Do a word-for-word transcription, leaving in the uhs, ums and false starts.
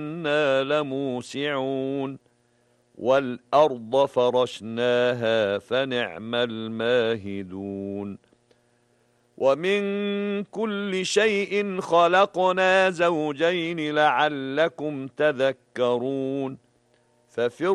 إنا لموسعون والأرض فرشناها فنعم الماهدون ومن كل شيء خلقنا زوجين لعلكم تذكرون ففر